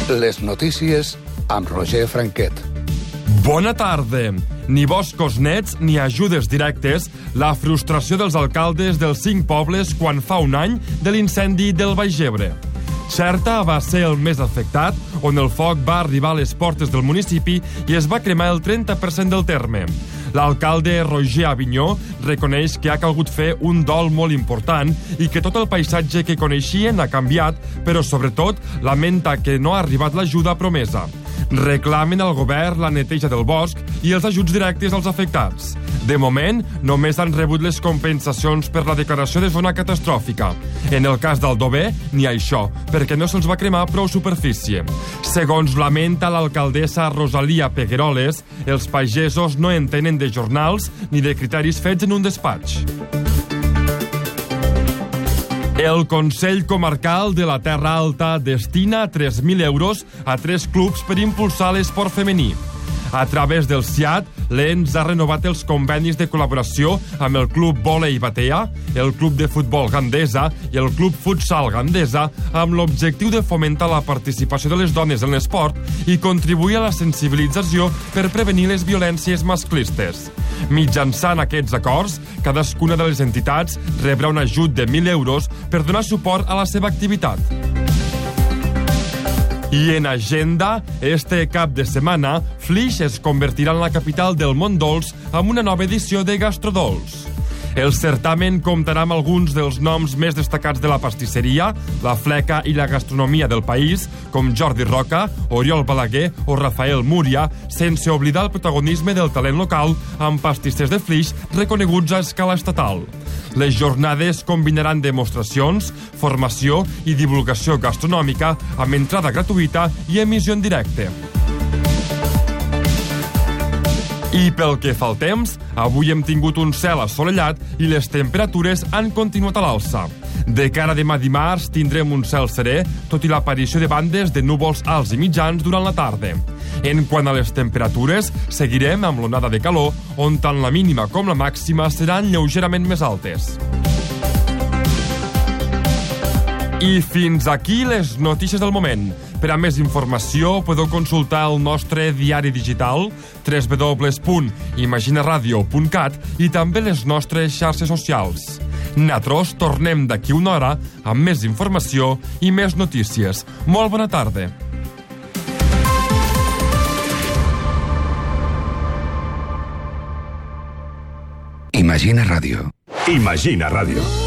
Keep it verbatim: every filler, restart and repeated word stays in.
Les notícies amb Roger Franquet. Bona tarda. Ni boscos nets ni ajudes directes, la frustració dels alcaldes dels cinc pobles quan fa un any de l'incendi del Baix Ebre. Xerta va ser el més afectat, on el foc va arribar a les portes del municipi i es va cremar el trenta per cent del terme. L'alcalde Roger Avinyó reconeix que ha calgut fer un dol molt important i que tot el paisatge que coneixien ha canviat, però sobretot lamenta que no ha arribat l'ajuda promesa. Reclamen al govern la neteja del bosc i els ajuts directes als afectats. De moment, només han rebut les compensacions per la declaració de zona catastròfica. En el cas d'Aldover, ni això, perquè no se'ls va cremar prou superfície. Segons lamenta l'alcaldessa Rosalia Pegueroles, els pagesos no entenen de jornals ni de criteris fets en un despatx. El Consell Comarcal de la Terra Alta destina tres mil euros a tres clubs per impulsar l'esport femení. A través del C I A T, l'E N S ha renovat els convenis de col·laboració amb el Club Vòlei Batea, el Club de Futbol Gandesa i el Club Futsal Gandesa amb l'objectiu de fomentar la participació de les dones en l'esport i contribuir a la sensibilització per prevenir les violències masclistes. Mitjançant aquests acords, cadascuna de les entitats rebrà un ajut de mil euros per donar suport a la seva activitat. I en agenda, este cap de setmana, Flix es convertirà en la capital del món dolç amb una nova edició de Gastrodolç. El certamen comptarà amb alguns dels noms més destacats de la pastisseria, la fleca i la gastronomia del país, com Jordi Roca, Oriol Balaguer o Rafael Múria, sense oblidar el protagonisme del talent local amb pastissers de Flix reconeguts a escala estatal. Les jornades combinaran demostracions, formació i divulgació gastronòmica amb entrada gratuïta i emissió en directe. I pel que fa al temps, avui hem tingut un cel assolellat i les temperatures han continuat a l'alça. De cara a demà dimarts tindrem un cel serè, tot i l'aparició de bandes de núvols alts i mitjans durant la tarda. En quant a les temperatures, seguirem amb l'onada de calor, on tant la mínima com la màxima seran lleugerament més altes. I fins aquí les notícies del moment. Per a més informació podeu consultar el nostre diari digital w w w punt imaginaradio punt cat i també les nostres xarxes socials. Nosaltres tornem d'aquí una hora amb més informació i més notícies. Molt bona tarda. Imagina Ràdio. Imagina Ràdio.